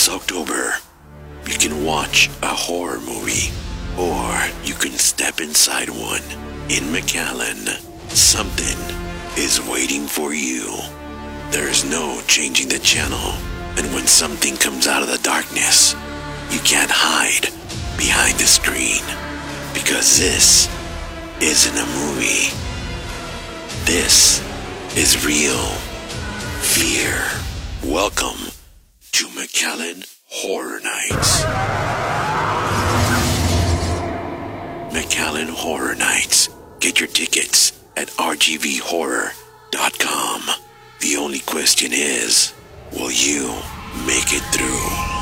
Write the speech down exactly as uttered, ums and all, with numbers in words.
this October, you can watch a horror movie, or you can step inside one. In McAllen, something is waiting for you. There's no changing the channel, and when something comes out of the darkness, you can't hide behind the screen, because this isn't a movie. This is real fear. Welcome to McAllen Horror Nights. McAllen Horror Nights. Get your tickets at r g v horror dot com. The only question is, will you make it through?